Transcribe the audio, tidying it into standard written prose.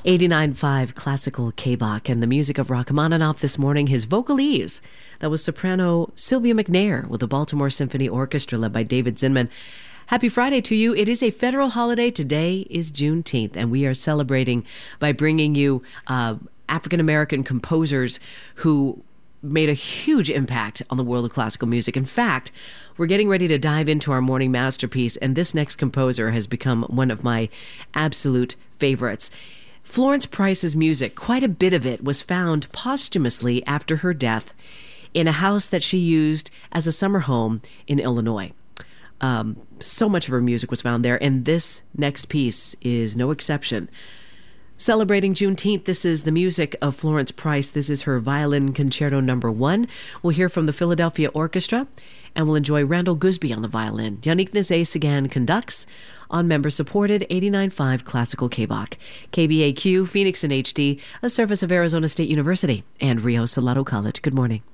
89.5 Classical K-Bach and the music of Rachmaninoff this morning, his vocalese. That was soprano Sylvia McNair with the Baltimore Symphony Orchestra led by David Zinman. Happy Friday to you. It is a federal holiday. Today is Juneteenth, and we are celebrating by bringing you African-American composers who made a huge impact on the world of classical music. In fact, we're getting ready to dive into our morning masterpiece, and this next composer has become one of my absolute favorites. Florence Price's music, quite a bit of it, was found posthumously after her death in a house that she used as a summer home in Illinois. So much of her music was found there, and this next piece is no exception. Celebrating Juneteenth, this is the music of Florence Price. This is her Violin Concerto No. 1. We'll hear from the Philadelphia Orchestra, and we'll enjoy Randall Goosby on the violin. Yannick Nézet-Séguin conducts on member-supported 89.5 Classical K-Bach. KBAQ, Phoenix in HD, a service of Arizona State University and Rio Salado College. Good morning.